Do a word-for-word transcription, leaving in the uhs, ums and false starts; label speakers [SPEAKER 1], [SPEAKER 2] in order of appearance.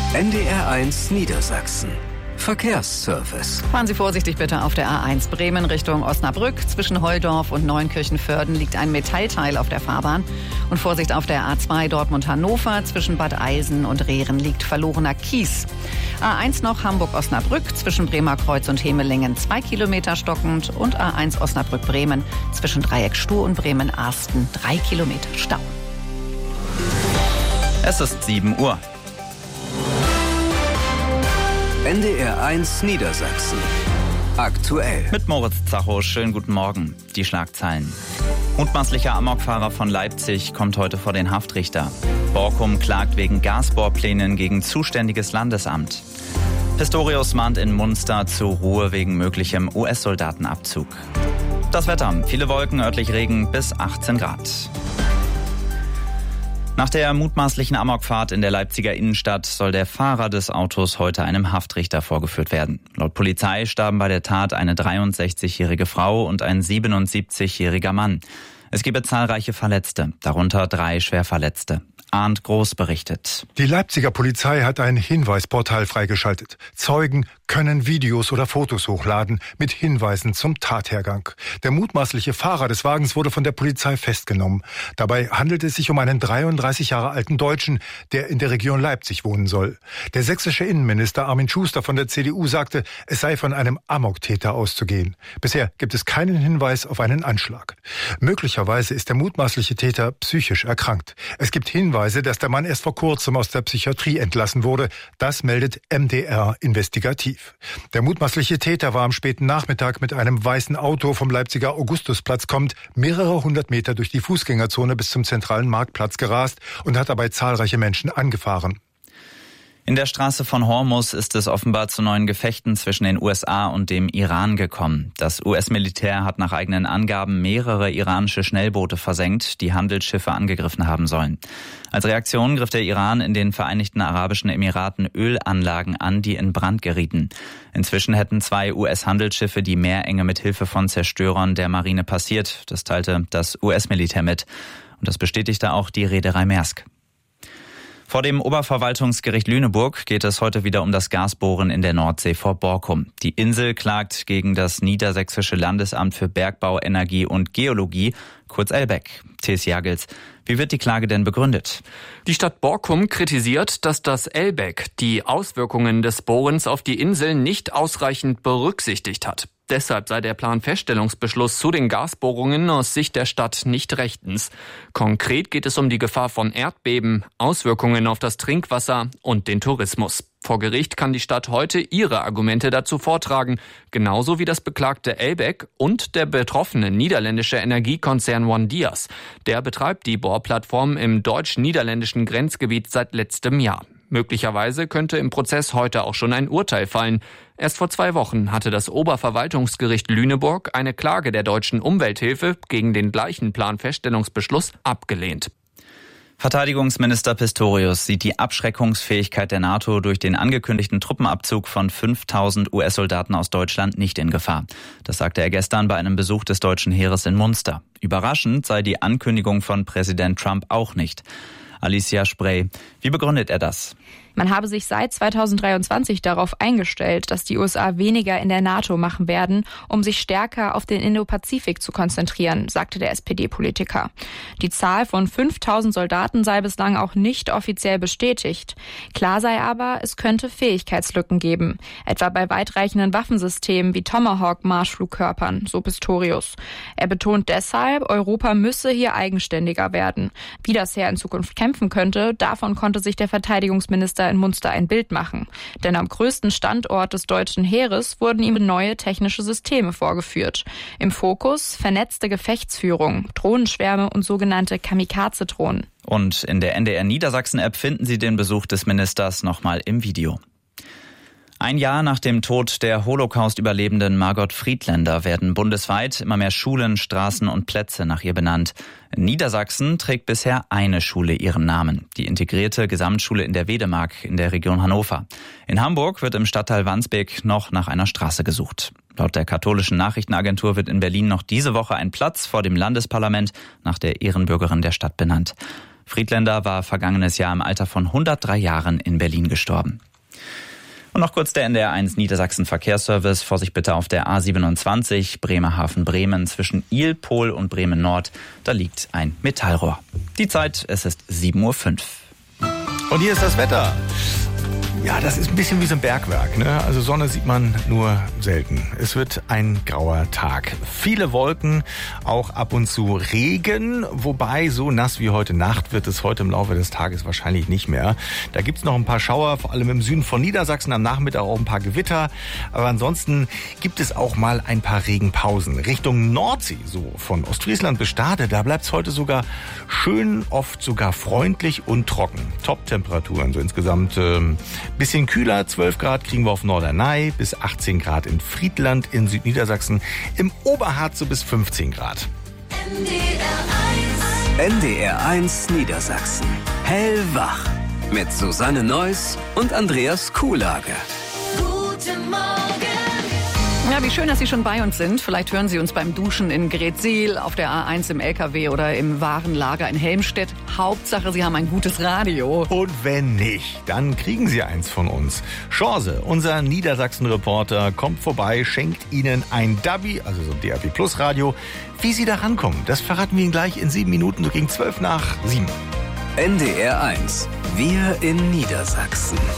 [SPEAKER 1] N D R eins Niedersachsen. Verkehrsservice.
[SPEAKER 2] Fahren Sie vorsichtig bitte auf der A eins Bremen Richtung Osnabrück. Zwischen Holdorf und Neunkirchen-Vörden liegt ein Metallteil auf der Fahrbahn. Und Vorsicht auf der A zwei Dortmund-Hannover. Zwischen Bad Eisen und Rehren liegt verlorener Kies. A eins noch Hamburg-Osnabrück. Zwischen Bremerkreuz und Hemelingen zwei Kilometer stockend. Und A eins Osnabrück-Bremen. Zwischen Dreieck Stur und Bremen-Arsten drei Kilometer Stau.
[SPEAKER 3] Es ist sieben Uhr.
[SPEAKER 1] N D R eins Niedersachsen. Aktuell.
[SPEAKER 3] Mit Moritz Zacho, schönen guten Morgen. Die Schlagzeilen. Mutmaßlicher Amokfahrer von Leipzig kommt heute vor den Haftrichter. Borkum klagt wegen Gasbohrplänen gegen zuständiges Landesamt. Pistorius mahnt in Munster zur Ruhe wegen möglichem U S-Soldatenabzug. Das Wetter. Viele Wolken, örtlich Regen bis achtzehn Grad. Nach der mutmaßlichen Amokfahrt in der Leipziger Innenstadt soll der Fahrer des Autos heute einem Haftrichter vorgeführt werden. Laut Polizei starben bei der Tat eine dreiundsechzigjährige Frau und ein siebenundsiebzigjähriger Mann. Es gebe zahlreiche Verletzte, darunter drei Schwerverletzte. Arndt Groß berichtet.
[SPEAKER 4] Die Leipziger Polizei hat ein Hinweisportal freigeschaltet. Zeugen können Videos oder Fotos hochladen mit Hinweisen zum Tathergang. Der mutmaßliche Fahrer des Wagens wurde von der Polizei festgenommen. Dabei handelt es sich um einen dreiunddreißig Jahre alten Deutschen, der in der Region Leipzig wohnen soll. Der sächsische Innenminister Armin Schuster von der C D U sagte, es sei von einem Amoktäter auszugehen. Bisher gibt es keinen Hinweis auf einen Anschlag. Möglicherweise ist der mutmaßliche Täter psychisch erkrankt. Es gibt Hinweise, dass der Mann erst vor kurzem aus der Psychiatrie entlassen wurde. Das meldet M D R Investigativ. Der mutmaßliche Täter war am späten Nachmittag mit einem weißen Auto vom Leipziger Augustusplatz kommend mehrere hundert Meter durch die Fußgängerzone bis zum zentralen Marktplatz gerast und hat dabei zahlreiche Menschen angefahren.
[SPEAKER 3] In der Straße von Hormuz ist es offenbar zu neuen Gefechten zwischen den U S A und dem Iran gekommen. Das U S-Militär hat nach eigenen Angaben mehrere iranische Schnellboote versenkt, die Handelsschiffe angegriffen haben sollen. Als Reaktion griff der Iran in den Vereinigten Arabischen Emiraten Ölanlagen an, die in Brand gerieten. Inzwischen hätten zwei U S-Handelsschiffe die Meerenge mit Hilfe von Zerstörern der Marine passiert. Das teilte das U S-Militär mit. Und das bestätigte auch die Reederei Maersk. Vor dem Oberverwaltungsgericht Lüneburg geht es heute wieder um das Gasbohren in der Nordsee vor Borkum. Die Insel klagt gegen das Niedersächsische Landesamt für Bergbau, Energie und Geologie, kurz L B E G. Thies Jagels, wie wird die Klage denn begründet?
[SPEAKER 5] Die Stadt Borkum kritisiert, dass das L B E G die Auswirkungen des Bohrens auf die Insel nicht ausreichend berücksichtigt hat. Deshalb sei der Planfeststellungsbeschluss zu den Gasbohrungen aus Sicht der Stadt nicht rechtens. Konkret geht es um die Gefahr von Erdbeben, Auswirkungen auf das Trinkwasser und den Tourismus. Vor Gericht kann die Stadt heute ihre Argumente dazu vortragen, genauso wie das beklagte L B E G und der betroffene niederländische Energiekonzern OneDias. Der betreibt die Bohrplattform im deutsch-niederländischen Grenzgebiet seit letztem Jahr. Möglicherweise könnte im Prozess heute auch schon ein Urteil fallen. Erst vor zwei Wochen hatte das Oberverwaltungsgericht Lüneburg eine Klage der Deutschen Umwelthilfe gegen den gleichen Planfeststellungsbeschluss abgelehnt.
[SPEAKER 3] Verteidigungsminister Pistorius sieht die Abschreckungsfähigkeit der NATO durch den angekündigten Truppenabzug von fünftausend U S-Soldaten aus Deutschland nicht in Gefahr. Das sagte er gestern bei einem Besuch des deutschen Heeres in Munster. Überraschend sei die Ankündigung von Präsident Trump auch nicht. Alicia Sprey, wie begründet er das?
[SPEAKER 6] Man habe sich seit zweitausenddreiundzwanzig darauf eingestellt, dass die U S A weniger in der NATO machen werden, um sich stärker auf den Indo-Pazifik zu konzentrieren, sagte der S P D-Politiker. Die Zahl von fünftausend Soldaten sei bislang auch nicht offiziell bestätigt. Klar sei aber, es könnte Fähigkeitslücken geben, etwa bei weitreichenden Waffensystemen wie Tomahawk-Marschflugkörpern, so Pistorius. Er betont deshalb, Europa müsse hier eigenständiger werden. Wie das Heer in Zukunft kämpfen könnte, davon konnte sich der Verteidigungsminister in Munster ein Bild machen. Denn am größten Standort des deutschen Heeres wurden ihm neue technische Systeme vorgeführt. Im Fokus vernetzte Gefechtsführung, Drohnenschwärme und sogenannte Kamikaze-Drohnen.
[SPEAKER 3] Und in der N D R Niedersachsen-App finden Sie den Besuch des Ministers nochmal im Video. Ein Jahr nach dem Tod der Holocaust-Überlebenden Margot Friedländer werden bundesweit immer mehr Schulen, Straßen und Plätze nach ihr benannt. In Niedersachsen trägt bisher eine Schule ihren Namen, die integrierte Gesamtschule in der Wedemark in der Region Hannover. In Hamburg wird im Stadtteil Wandsbek noch nach einer Straße gesucht. Laut der katholischen Nachrichtenagentur wird in Berlin noch diese Woche ein Platz vor dem Landesparlament nach der Ehrenbürgerin der Stadt benannt. Friedländer war vergangenes Jahr im Alter von hundertdrei Jahren in Berlin gestorben. Und noch kurz der N D R eins Niedersachsen Verkehrsservice. Vorsicht bitte auf der A siebenundzwanzig Bremerhaven-Bremen zwischen Ilpol und Bremen-Nord. Da liegt ein Metallrohr. Die Zeit, es ist sieben Uhr fünf.
[SPEAKER 7] Und hier ist das Wetter. Ja, das ist ein bisschen wie so ein Bergwerk, ne? Also Sonne sieht man nur selten. Es wird ein grauer Tag. Viele Wolken, auch ab und zu Regen. Wobei, so nass wie heute Nacht wird es heute im Laufe des Tages wahrscheinlich nicht mehr. Da gibt's noch ein paar Schauer, vor allem im Süden von Niedersachsen. Am Nachmittag auch ein paar Gewitter. Aber ansonsten gibt es auch mal ein paar Regenpausen. Richtung Nordsee, so von Ostfriesland bis Stade, da bleibt's heute sogar schön, oft sogar freundlich und trocken. Top-Temperaturen, so insgesamt ähm, bisschen kühler, zwölf Grad kriegen wir auf Norderney, bis achtzehn Grad in Friedland in Südniedersachsen, im Oberharz so bis fünfzehn Grad.
[SPEAKER 1] N D R eins Niedersachsen. Hellwach. Mit Susanne Neuss und Andreas Kuhlage.
[SPEAKER 2] Guten Morgen. Ja, wie schön, dass Sie schon bei uns sind. Vielleicht hören Sie uns beim Duschen in Gretzeel, auf der A eins im L K W oder im Warenlager in Helmstedt. Hauptsache, Sie haben ein gutes Radio.
[SPEAKER 7] Und wenn nicht, dann kriegen Sie eins von uns. Chance, unser Niedersachsen-Reporter, kommt vorbei, schenkt Ihnen ein Dabi, also so ein D A B Plus Radio. Wie Sie da rankommen, das verraten wir Ihnen gleich in sieben Minuten, so gegen zwölf nach sieben.
[SPEAKER 1] N D R eins. Wir in Niedersachsen.